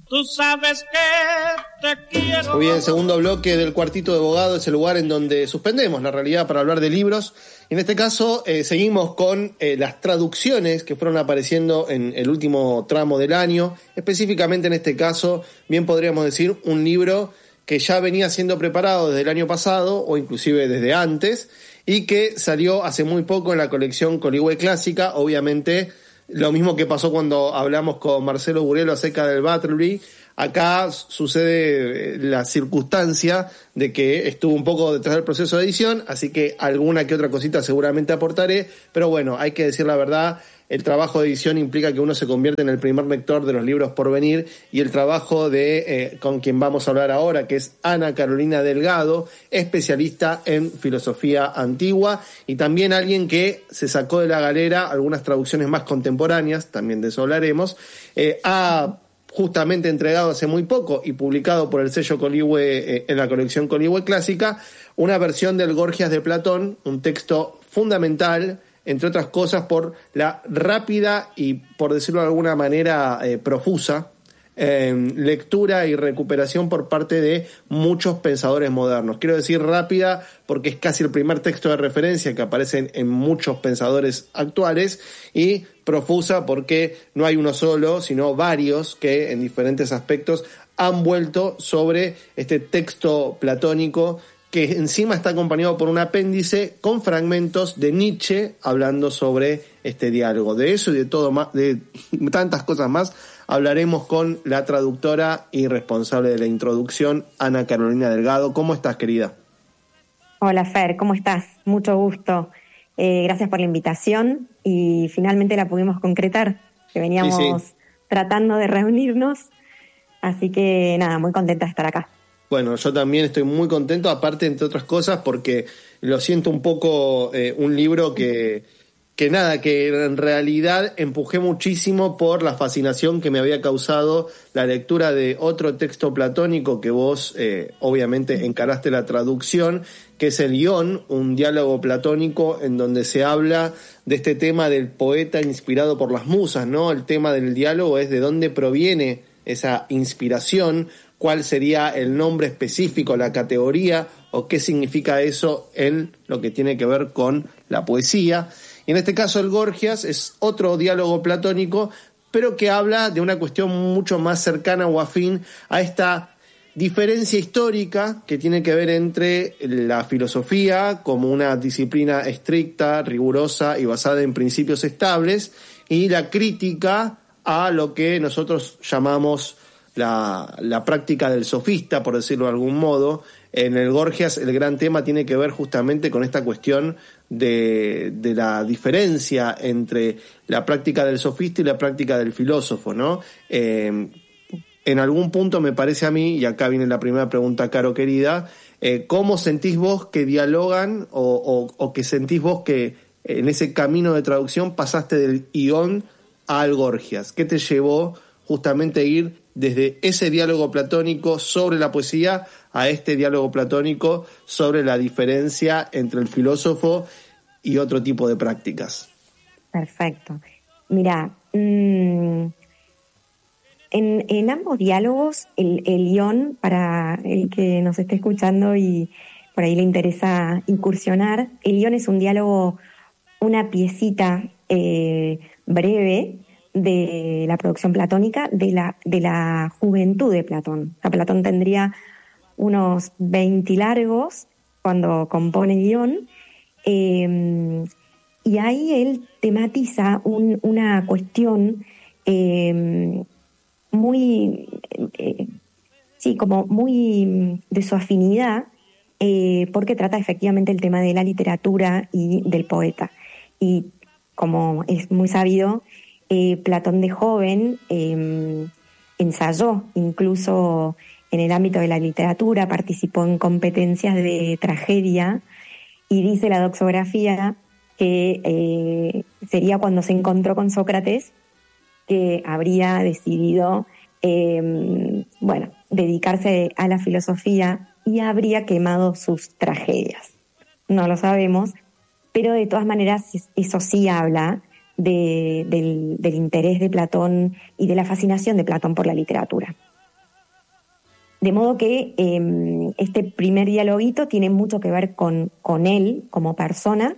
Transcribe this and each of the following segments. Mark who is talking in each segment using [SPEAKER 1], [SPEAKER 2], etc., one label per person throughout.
[SPEAKER 1] Tú sabes que te quiero.
[SPEAKER 2] Muy bien, segundo bloque del Cuartito de Abogado es el lugar en donde suspendemos la realidad para hablar de libros. Y en este caso seguimos con las traducciones que fueron apareciendo en el último tramo del año. Específicamente en este caso, bien podríamos decir un libro que ya venía siendo preparado desde el año pasado o inclusive desde antes y que salió hace muy poco en la colección Coligüe Clásica. Obviamente lo mismo que pasó cuando hablamos con Marcelo Burelo acerca del Battleby. Acá sucede la circunstancia de que estuvo un poco detrás del proceso de edición, así que alguna que otra cosita seguramente aportaré, pero bueno, hay que decir la verdad, el trabajo de edición implica que uno se convierte en el primer lector de los libros por venir, y el trabajo de con quien vamos a hablar ahora, que es Ana Carolina Delgado, especialista en filosofía antigua, y también alguien que se sacó de la galera algunas traducciones más contemporáneas, también de eso hablaremos, ha justamente entregado hace muy poco y publicado por el sello Coligüe en la colección Coligüe Clásica, una versión del Gorgias de Platón, un texto fundamental, entre otras cosas, por la rápida y, por decirlo de alguna manera, profusa lectura y recuperación por parte de muchos pensadores modernos. Quiero decir rápida porque es casi el primer texto de referencia que aparece en muchos pensadores actuales, y profusa porque no hay uno solo, sino varios que en diferentes aspectos han vuelto sobre este texto platónico, que encima está acompañado por un apéndice con fragmentos de Nietzsche hablando sobre este diálogo. De eso y de todo más, de tantas cosas más, hablaremos con la traductora y responsable de la introducción, Ana Carolina Delgado. ¿Cómo estás, querida?
[SPEAKER 3] Hola, Fer, ¿cómo estás? Mucho gusto. Gracias por la invitación y finalmente la pudimos concretar, que veníamos tratando de reunirnos. Así que nada, muy contenta de estar acá.
[SPEAKER 2] Bueno, yo también estoy muy contento, aparte, entre otras cosas, porque lo siento un poco un libro que en realidad empujé muchísimo por la fascinación que me había causado la lectura de otro texto platónico que vos obviamente encaraste la traducción, que es el Ión, un diálogo platónico en donde se habla de este tema del poeta inspirado por las musas, ¿no? El tema del diálogo es de dónde proviene esa inspiración, cuál sería el nombre específico, la categoría, o qué significa eso en lo que tiene que ver con la poesía. Y en este caso el Gorgias es otro diálogo platónico, pero que habla de una cuestión mucho más cercana o afín a esta diferencia histórica que tiene que ver entre la filosofía como una disciplina estricta, rigurosa y basada en principios estables, y la crítica a lo que nosotros llamamos la práctica del sofista, por decirlo de algún modo. En el Gorgias el gran tema tiene que ver justamente con esta cuestión de la diferencia entre la práctica del sofista y la práctica del filósofo, ¿no? En algún punto me parece a mí, y acá viene la primera pregunta, Caro querida, ¿cómo sentís vos que dialogan o que sentís vos que en ese camino de traducción pasaste del Ión al Gorgias? ¿Qué te llevó justamente a ir desde ese diálogo platónico sobre la poesía a este diálogo platónico sobre la diferencia entre el filósofo y otro tipo de prácticas?
[SPEAKER 3] Perfecto. Mira, en ambos diálogos, el Ión, para el que nos esté escuchando y por ahí le interesa incursionar, el Ión es un diálogo, una piecita breve de la producción platónica de la juventud de Platón. O sea, Platón tendría unos 20 largos cuando compone el Ión, y ahí él tematiza una cuestión muy como muy de su afinidad, porque trata efectivamente el tema de la literatura y del poeta. Y como es muy sabido, Platón de joven ensayó incluso en el ámbito de la literatura, participó en competencias de tragedia, y dice la doxografía que sería cuando se encontró con Sócrates que habría decidido dedicarse a la filosofía y habría quemado sus tragedias. No lo sabemos, pero de todas maneras eso sí habla del interés de Platón y de la fascinación de Platón por la literatura. De modo que este primer dialoguito tiene mucho que ver con él como persona,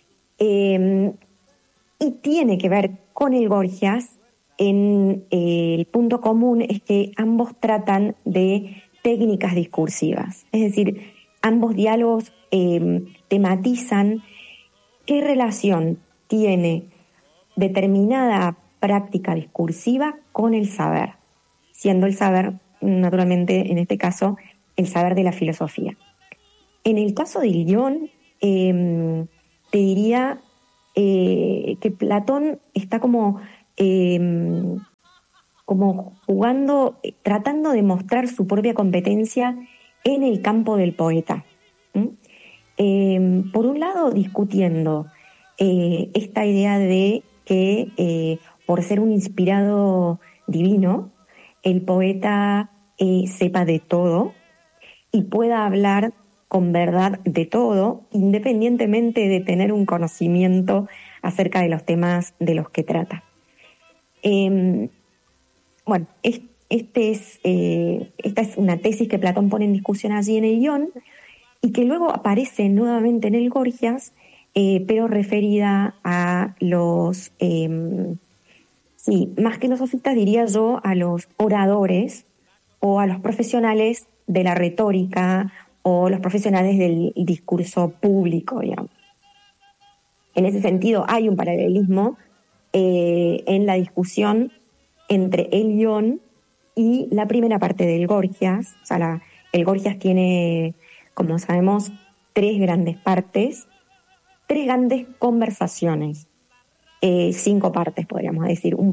[SPEAKER 3] y tiene que ver con el Gorgias. El punto común es que ambos tratan de técnicas discursivas, es decir, ambos diálogos tematizan qué relación tiene determinada práctica discursiva con el saber, siendo el saber, naturalmente, en este caso, el saber de la filosofía. En el caso del guión, te diría que Platón está como jugando, tratando de mostrar su propia competencia en el campo del poeta. Por un lado, discutiendo esta idea de que por ser un inspirado divino, el poeta sepa de todo y pueda hablar con verdad de todo, independientemente de tener un conocimiento acerca de los temas de los que trata. Bueno, esta es una tesis que Platón pone en discusión allí en el guión y que luego aparece nuevamente en el Gorgias, pero referida a los, más que los sofistas, diría yo, a los oradores o a los profesionales de la retórica o los profesionales del discurso público, digamos. En ese sentido hay un paralelismo en la discusión entre el guión y la primera parte del Gorgias. O sea, el Gorgias tiene, como sabemos, 3 grandes partes, 3 grandes conversaciones, 5 partes podríamos decir, una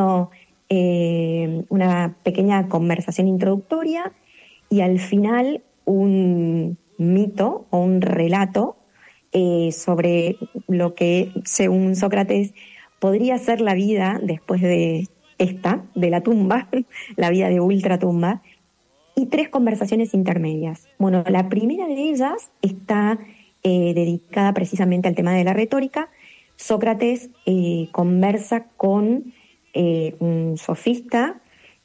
[SPEAKER 3] pequeña conversación introductoria y al final un mito o un relato sobre lo que, según Sócrates, podría ser la vida después de la tumba, la vida de ultratumba, y 3 conversaciones intermedias. Bueno, la primera de ellas está dedicada precisamente al tema de la retórica. Sócrates conversa con un sofista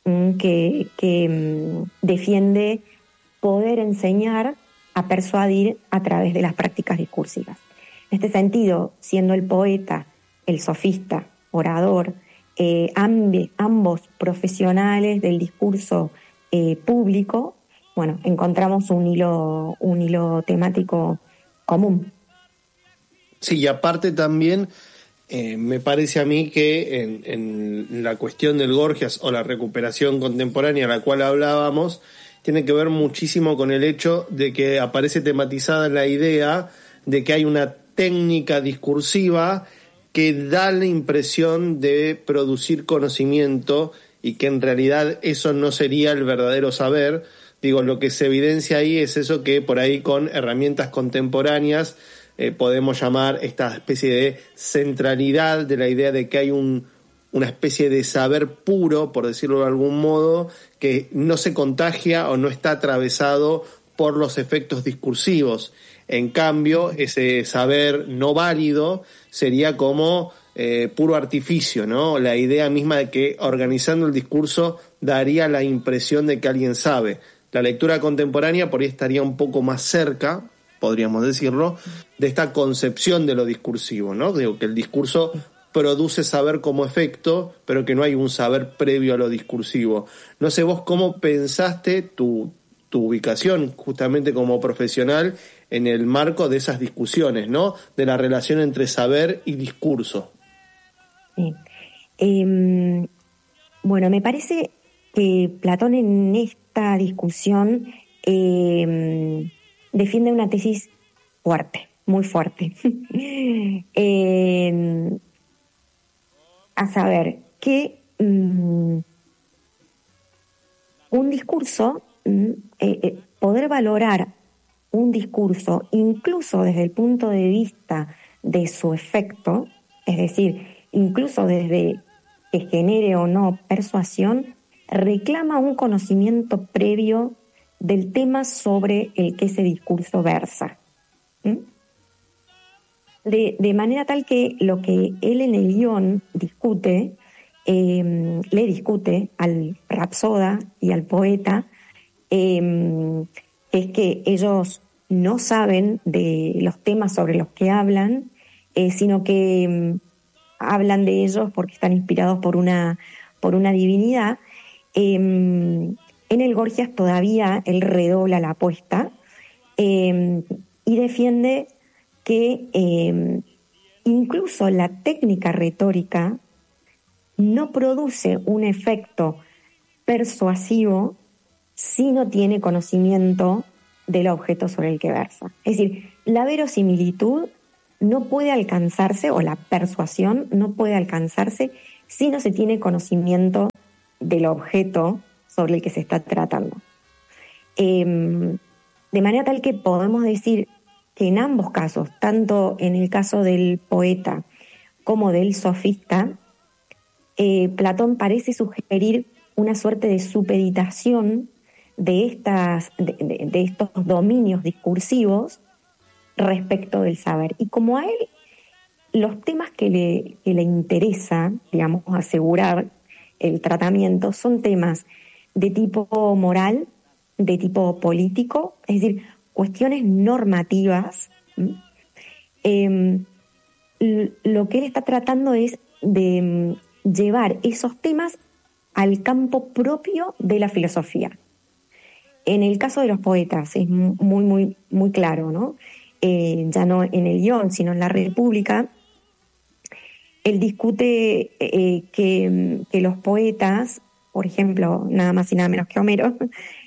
[SPEAKER 3] que defiende poder enseñar a persuadir a través de las prácticas discursivas. En este sentido, siendo el poeta, el sofista, orador, ambos profesionales del discurso público, bueno, encontramos un hilo temático común.
[SPEAKER 2] Sí, y aparte también me parece a mí que en la cuestión del Gorgias o la recuperación contemporánea a la cual hablábamos, tiene que ver muchísimo con el hecho de que aparece tematizada la idea de que hay una técnica discursiva que da la impresión de producir conocimiento y que en realidad eso no sería el verdadero saber. Digo, lo que se evidencia ahí es eso que por ahí con herramientas contemporáneas podemos llamar esta especie de centralidad de la idea de que hay una especie de saber puro, por decirlo de algún modo, que no se contagia o no está atravesado por los efectos discursivos. En cambio, ese saber no válido sería como puro artificio, ¿no? La idea misma de que organizando el discurso daría la impresión de que alguien sabe. La lectura contemporánea por ahí estaría un poco más cerca, podríamos decirlo, de esta concepción de lo discursivo, ¿no? Digo, que el discurso produce saber como efecto, pero que no hay un saber previo a lo discursivo. No sé vos cómo pensaste tu ubicación justamente como profesional en el marco de esas discusiones, ¿no? De la relación entre saber y discurso.
[SPEAKER 3] Sí. Bueno, me parece que Platón en esta discusión defiende una tesis fuerte, muy fuerte. A saber, que un discurso, poder valorar un discurso incluso desde el punto de vista de su efecto, es decir, incluso desde que genere o no persuasión, reclama un conocimiento previo del tema sobre el que ese discurso versa. De manera tal que lo que él en el guión discute, le discute al rapsoda y al poeta, es que ellos no saben de los temas sobre los que hablan, sino que hablan de ellos porque están inspirados por una divinidad. En el Gorgias todavía él redobla la apuesta y defiende que incluso la técnica retórica no produce un efecto persuasivo si no tiene conocimiento del objeto sobre el que versa. Es decir, la verosimilitud no puede alcanzarse, o la persuasión no puede alcanzarse si no se tiene conocimiento del objeto sobre el que se está tratando. De manera tal que podemos decir que en ambos casos, tanto en el caso del poeta como del sofista, Platón parece sugerir una suerte de supeditación de estos dominios discursivos respecto del saber. Y como a él los temas que le interesa, digamos, asegurar el tratamiento son temas de tipo moral, de tipo político, es decir, cuestiones normativas, lo que él está tratando es de llevar esos temas al campo propio de la filosofía. En el caso de los poetas es muy, muy, muy claro, ¿no? Ya no en el guión, sino en la República, él discute que los poetas, por ejemplo, nada más y nada menos que Homero,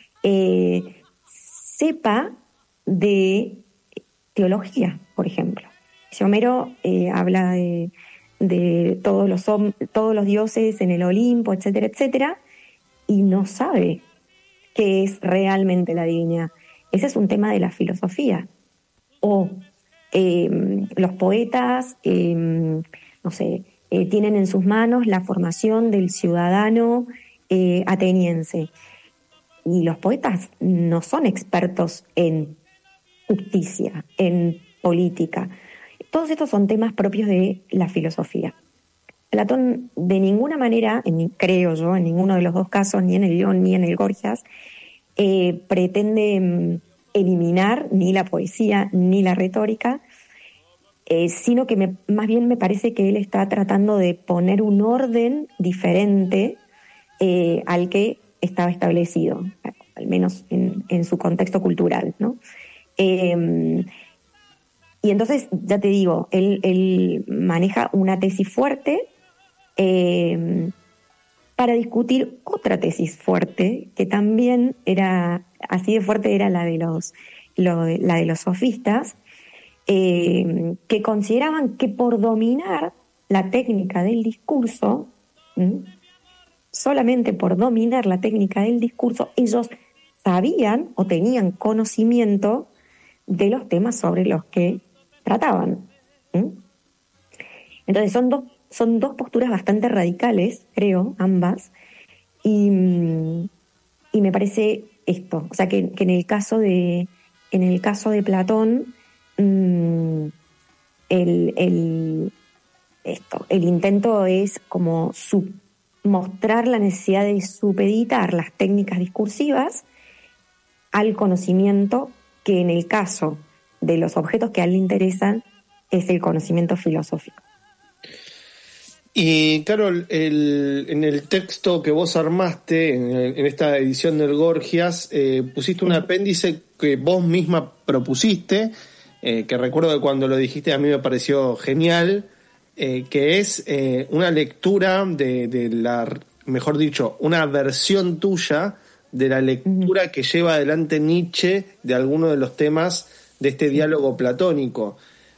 [SPEAKER 3] sepa de teología, por ejemplo. Si Homero habla de todos los dioses en el Olimpo, etcétera, etcétera, y no sabe qué es realmente la divinidad. Ese es un tema de la filosofía. O los poetas, no sé, tienen en sus manos la formación del ciudadano ateniense. Y los poetas no son expertos en justicia, en política. Todos estos son temas propios de la filosofía. Platón de ninguna manera, creo yo, en ninguno de los dos casos, ni en el guión ni en el Gorgias, pretende eliminar ni la poesía ni la retórica, sino que más bien me parece que él está tratando de poner un orden diferente al que estaba establecido, al menos en su contexto cultural, ¿no? Y entonces, ya te digo, él maneja una tesis fuerte para discutir otra tesis fuerte, que también era así de fuerte, era la de los sofistas, que consideraban que por dominar la técnica del discurso, solamente por dominar la técnica del discurso, ellos sabían o tenían conocimiento de los temas sobre los que trataban. Entonces son dos posturas bastante radicales, creo, ambas, y me parece esto, o sea que en el caso de Platón, el intento es como mostrar la necesidad de supeditar las técnicas discursivas al conocimiento que en el caso de los objetos que a él le interesan es el conocimiento filosófico.
[SPEAKER 2] Y claro, en el texto que vos armaste, en esta edición del Gorgias, pusiste un apéndice que vos misma propusiste, que recuerdo que cuando lo dijiste a mí me pareció genial, que es una lectura mejor dicho, una versión tuya de la lectura que lleva adelante Nietzsche de algunos de los temas de este diálogo platónico.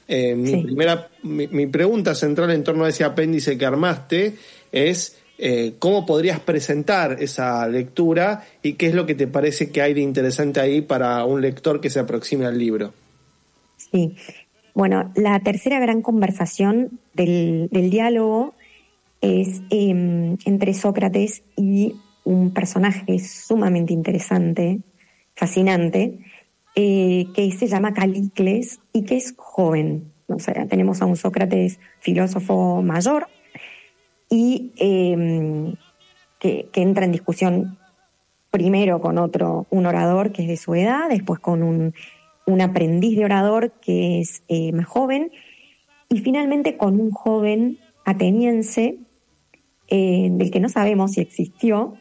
[SPEAKER 2] Mi pregunta central en torno a ese apéndice que armaste es ¿cómo podrías presentar esa lectura y qué es lo que te parece que hay de interesante ahí para un lector que se aproxime al libro?
[SPEAKER 3] Sí, bueno, la tercera gran conversación del diálogo es entre Sócrates y un personaje sumamente interesante, fascinante, que se llama Calicles y que es joven. O sea, tenemos a un Sócrates filósofo mayor y que entra en discusión primero con un orador que es de su edad, después con un aprendiz de orador que es más joven, y finalmente con un joven ateniense del que no sabemos si existió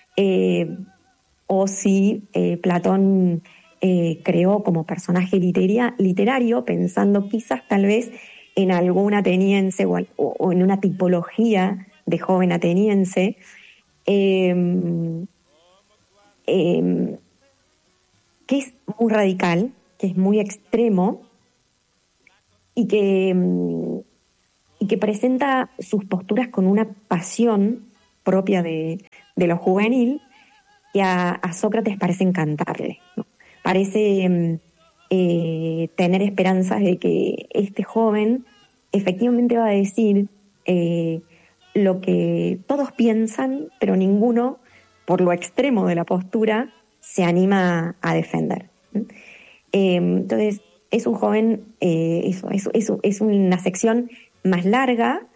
[SPEAKER 3] o si Platón creó como personaje literario, pensando quizás tal vez en algún ateniense o en una tipología de joven ateniense, que es muy radical, que es muy extremo y que presenta sus posturas con una pasión propia de lo juvenil que a Sócrates parece encantarle, ¿no? Parece tener esperanzas de que este joven efectivamente va a decir lo que todos piensan, pero ninguno, por lo extremo de la postura, se anima a defender. Entonces, es un joven, es una sección más larga,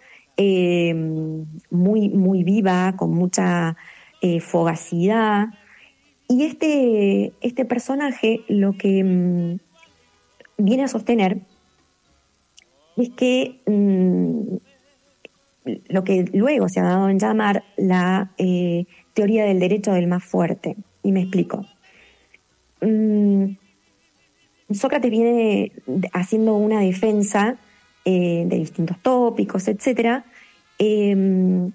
[SPEAKER 3] muy, muy viva, con mucha fogacidad. Y este personaje lo que viene a sostener es que lo que luego se ha dado en llamar la teoría del derecho del más fuerte. Y me explico. Sócrates viene haciendo una defensa de distintos tópicos, etcétera, y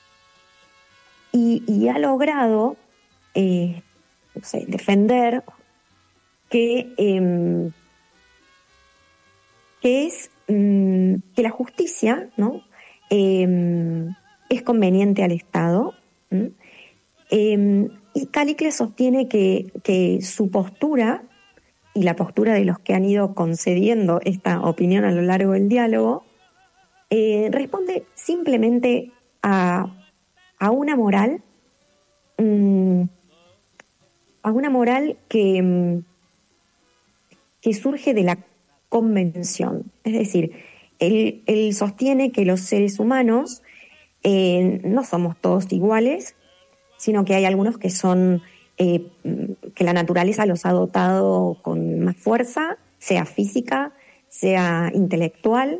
[SPEAKER 3] ha logrado defender que la justicia, ¿no?, es conveniente al Estado. Y Calícles sostiene que su postura y la postura de los que han ido concediendo esta opinión a lo largo del diálogo responde simplemente a una moral, que surge de la convención. Es decir, él sostiene que los seres humanos no somos todos iguales, sino que hay algunos que son que la naturaleza los ha dotado con más fuerza, sea física, sea intelectual,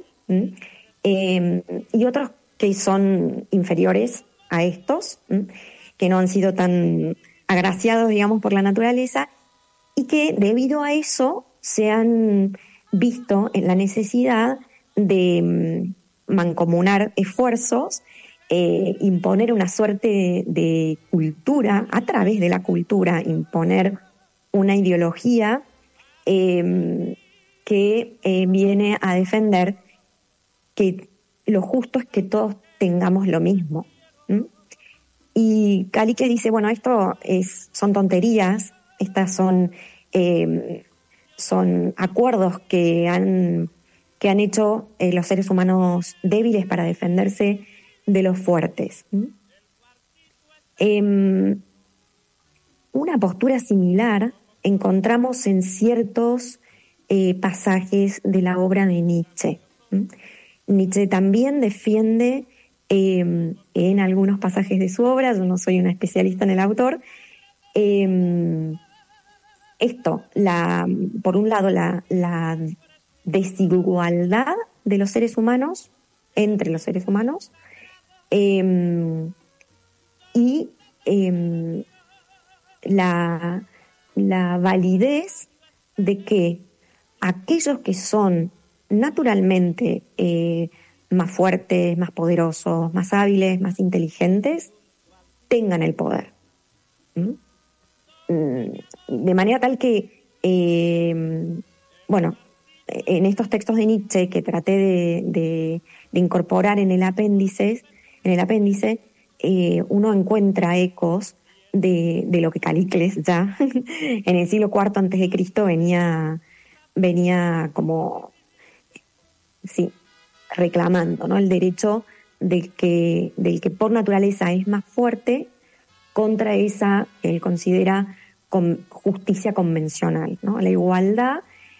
[SPEAKER 3] y otros que son inferiores a estos, que no han sido tan agraciados, digamos, por la naturaleza, y que debido a eso se han visto en la necesidad de mancomunar esfuerzos, imponer una suerte de cultura, a través de la cultura, imponer una ideología que viene a defender que lo justo es que todos tengamos lo mismo. Y Calícles dice, bueno, esto son tonterías, estas son acuerdos que han hecho los seres humanos débiles para defenderse de los fuertes. Una postura similar encontramos en ciertos pasajes de la obra de Nietzsche. Nietzsche también defiende en algunos pasajes de su obra, yo no soy una especialista en el autor, por un lado la desigualdad de los seres humanos, entre los seres humanos, y la validez de que aquellos que son naturalmente más fuertes, más poderosos, más hábiles, más inteligentes, tengan el poder. De manera tal que, en estos textos de Nietzsche que traté de incorporar en el apéndice, uno encuentra ecos de lo que Calícles ya en el siglo IV antes de Cristo venía como reclamando, ¿no?, el derecho del que por naturaleza es más fuerte contra esa que él considera justicia convencional, ¿no? La igualdad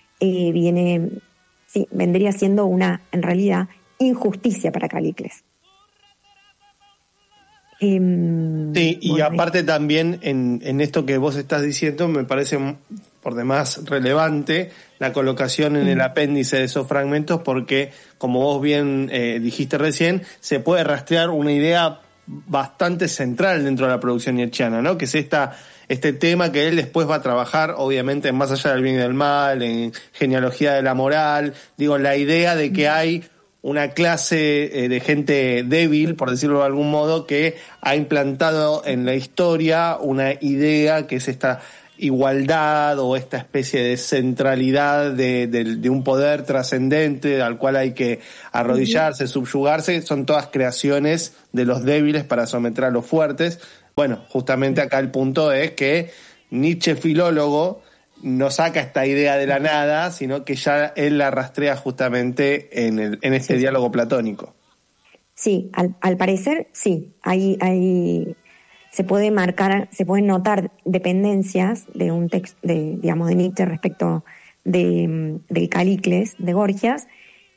[SPEAKER 3] vendría siendo una, en realidad, injusticia para Calícles.
[SPEAKER 2] Sí, y bueno, aparte también en esto que vos estás diciendo me parece por demás relevante la colocación en el apéndice de esos fragmentos, porque como vos bien dijiste recién, se puede rastrear una idea bastante central dentro de la producción nietzscheana, ¿no? Que es este tema que él después va a trabajar, obviamente, en Más allá del bien y del mal, en Genealogía de la moral, digo, la idea de que hay una clase de gente débil, por decirlo de algún modo, que ha implantado en la historia una idea que es esta igualdad o esta especie de centralidad de un poder trascendente al cual hay que arrodillarse, subyugarse. Son todas creaciones de los débiles para someter a los fuertes. Bueno, justamente acá el punto es que Nietzsche, filólogo, no saca esta idea de la nada, sino que ya él la rastrea justamente en este diálogo platónico.
[SPEAKER 3] Sí, al parecer sí, hay se pueden notar dependencias de un texto de Nietzsche respecto del Calicles de Gorgias,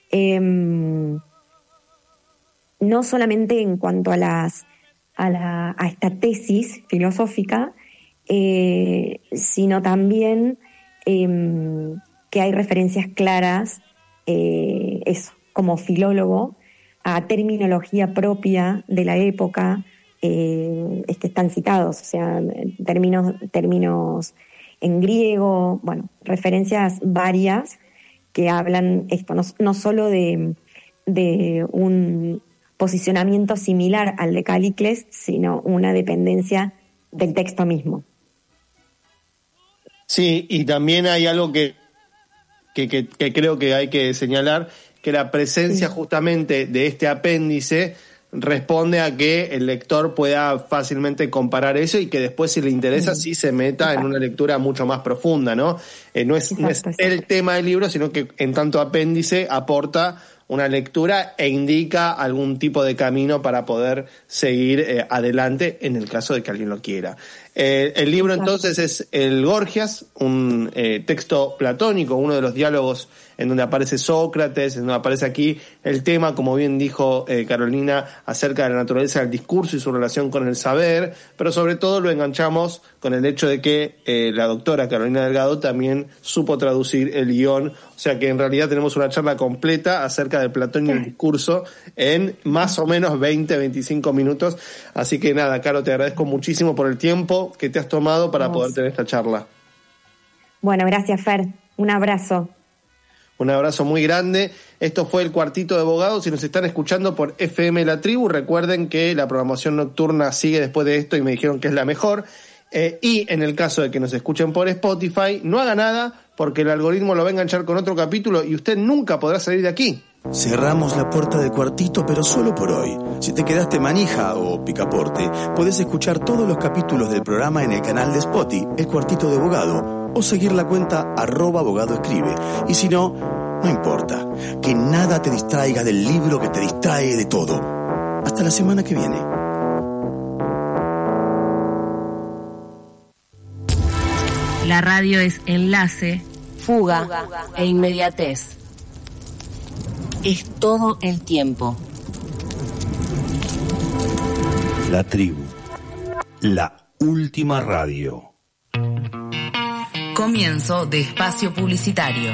[SPEAKER 3] no solamente en cuanto a esta tesis filosófica, sino también que hay referencias claras, como filólogo, a terminología propia de la época, están citados, o sea, términos en griego, bueno, referencias varias que hablan esto, no solo de un posicionamiento similar al de Calicles, sino una dependencia del texto mismo.
[SPEAKER 2] Sí, y también hay algo que creo que hay que señalar, que la presencia justamente de este apéndice responde a que el lector pueda fácilmente comparar eso y que después, si le interesa, sí se meta en una lectura mucho más profunda, ¿no? No es el tema del libro, sino que en tanto apéndice aporta una lectura e indica algún tipo de camino para poder seguir adelante en el caso de que alguien lo quiera. El libro entonces es el Gorgias, un texto platónico, uno de los diálogos en donde aparece Sócrates, en donde aparece aquí el tema, como bien dijo Carolina, acerca de la naturaleza del discurso y su relación con el saber, pero sobre todo lo enganchamos con el hecho de que la doctora Carolina Delgado también supo traducir el guión, o sea que en realidad tenemos una charla completa acerca del Platón y el discurso en más o menos 20-25 minutos, así que nada, Caro, te agradezco muchísimo por el tiempo que te has tomado para poder tener esta charla.
[SPEAKER 3] Bueno, gracias, Fer. Un abrazo.
[SPEAKER 2] Un abrazo muy grande. Esto fue el Cuartito de Abogados. Si nos están escuchando por FM La Tribu, recuerden que la programación nocturna sigue después de esto y me dijeron que es la mejor. Y en el caso de que nos escuchen por Spotify, no haga nada porque el algoritmo lo va a enganchar con otro capítulo y usted nunca podrá salir de aquí.
[SPEAKER 4] Cerramos la puerta de Cuartito, pero solo por hoy. Si te quedaste manija o picaporte, podés escuchar todos los capítulos del programa en el canal de Spotify, El Cuartito de Abogado, o seguir la cuenta @abogadoescribe. Y si no, no importa. Que nada te distraiga del libro que te distrae de todo. Hasta la semana que viene.
[SPEAKER 5] La radio es enlace, fuga e inmediatez. Es todo el tiempo.
[SPEAKER 6] La Tribu, la última radio.
[SPEAKER 5] Comienzo de espacio publicitario.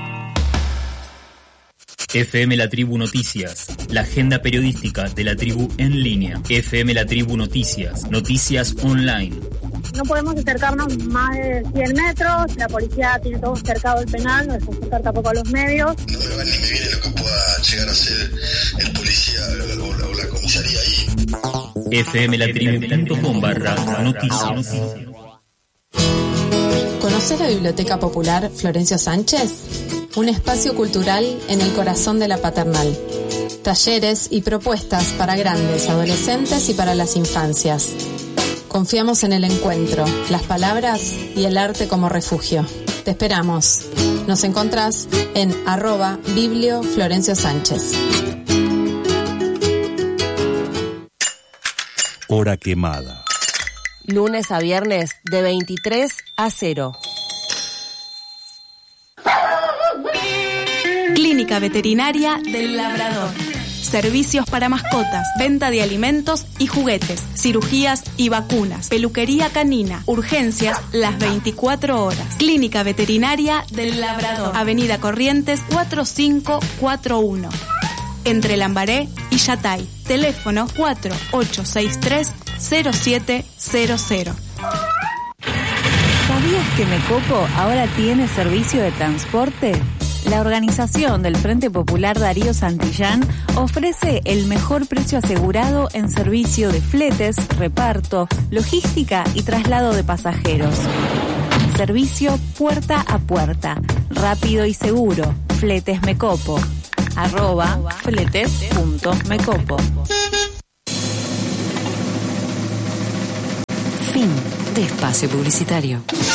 [SPEAKER 7] FM La Tribu Noticias, la agenda periodística de la tribu en línea. FM La Tribu Noticias, noticias online.
[SPEAKER 8] No podemos acercarnos más de 100 metros, la policía tiene todo cercado el penal, no dejamos acercar tampoco a los medios.
[SPEAKER 9] No me va ni me viene lo que pueda llegar a ser el policía o la comisaría ahí.
[SPEAKER 7] fmlatribu.com/noticias.
[SPEAKER 10] ¿Conoces la Biblioteca Popular Florencio Sánchez? Un espacio cultural en el corazón de la Paternal. Talleres y propuestas para grandes, adolescentes y para las infancias. Confiamos en el encuentro, las palabras y el arte como refugio. Te esperamos. Nos encontrás en @Biblio Florencio Sánchez.
[SPEAKER 6] Hora quemada.
[SPEAKER 5] Lunes a viernes de 23 a 0.
[SPEAKER 11] Clínica Veterinaria del Labrador. servicios para mascotas, venta de alimentos y juguetes, cirugías y vacunas, peluquería canina, urgencias las 24 horas. Clínica Veterinaria del Labrador, Avenida Corrientes 4541. Entre Lambaré y Yatay. Teléfono 4863-0700.
[SPEAKER 12] ¿Sabías que Mecopo ahora tiene servicio de transporte? La organización del Frente Popular Darío Santillán ofrece el mejor precio asegurado en servicio de fletes, reparto, logística y traslado de pasajeros. Servicio puerta a puerta, rápido y seguro. Fletes Mecopo. @fletes.mecopo.
[SPEAKER 13] Fin de espacio publicitario.